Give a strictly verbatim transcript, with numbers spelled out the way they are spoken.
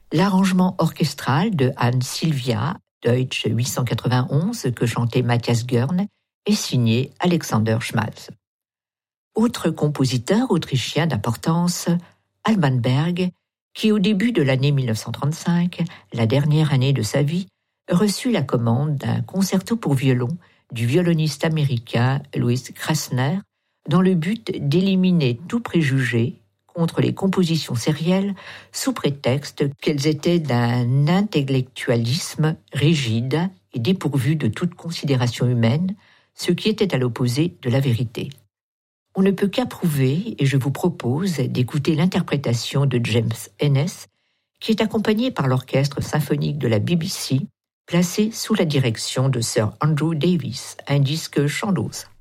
L'arrangement orchestral de Hans Sylvia, Deutsch huit cent quatre-vingt-onze, que chantait Matthias Görn, est signé Alexander Schmalz. Autre compositeur autrichien d'importance, Alban Berg, qui au début de l'année mille neuf cent trente-cinq, la dernière année de sa vie, reçut la commande d'un concerto pour violon du violoniste américain Louis Krasner, dans le but d'éliminer tout préjugé contre les compositions sérielles sous prétexte qu'elles étaient d'un intellectualisme rigide et dépourvu de toute considération humaine, ce qui était à l'opposé de la vérité. On ne peut qu'approuver, et je vous propose d'écouter l'interprétation de James Ennis, qui est accompagnée par l'orchestre symphonique de la B B C, placé sous la direction de Sir Andrew Davis, un disque Chandos.